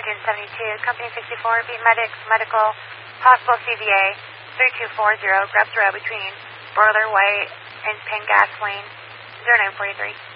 Dune 72, Company 64, Beat Medics, Medical, possible CVA, 3240, grab throw between Broiler White and Pin Gasoline, 0943.